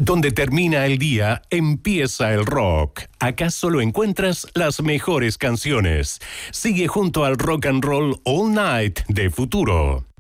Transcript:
Donde termina el día, empieza el rock. Acá solo encuentras las mejores canciones. Sigue junto al Rock and Roll All Night de Futuro.